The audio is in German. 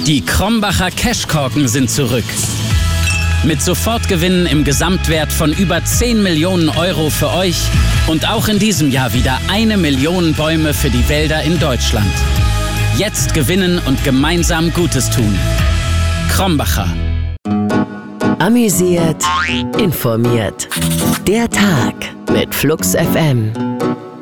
Die Krombacher Cashkorken sind zurück. Mit Sofortgewinnen im Gesamtwert von über 10 Millionen Euro für euch und auch in diesem Jahr wieder 1 Million Bäume für die Wälder in Deutschland. Jetzt gewinnen und gemeinsam Gutes tun. Krombacher. Amüsiert, informiert. Der Tag mit Flux FM.